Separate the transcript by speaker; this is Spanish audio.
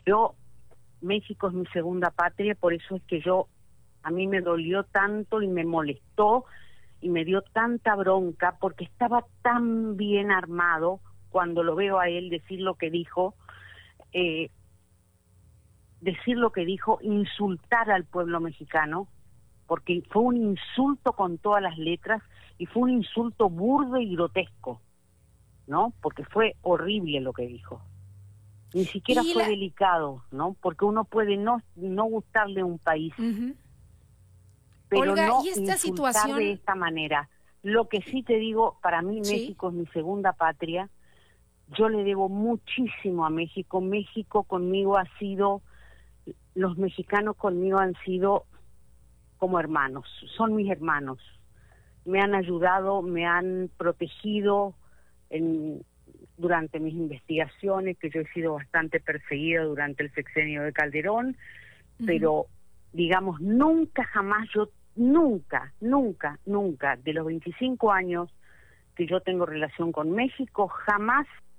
Speaker 1: Yo, México es mi segunda patria, por eso es que a mí me dolió tanto y me molestó y me dio tanta bronca, porque estaba tan bien armado cuando lo veo a él decir lo que dijo, insultar al pueblo mexicano, porque fue un insulto con todas las letras y fue un insulto burdo y grotesco, ¿no? Porque fue horrible lo que dijo. Ni siquiera fue delicado, ¿no? Porque uno puede no gustarle a un país, pero
Speaker 2: Olga,
Speaker 1: no
Speaker 2: ¿y esta
Speaker 1: insultar
Speaker 2: situación
Speaker 1: de esta manera. Lo que sí te digo, para mí
Speaker 2: Sí.
Speaker 1: México es mi segunda patria. Yo le debo muchísimo a México. México conmigo ha sido, los mexicanos conmigo han sido como hermanos, son mis hermanos. Me han ayudado, me han protegido durante mis investigaciones, que yo he sido bastante perseguida durante el sexenio de Calderón, pero digamos, nunca jamás nunca, de los 25 años que yo tengo relación con México, jamás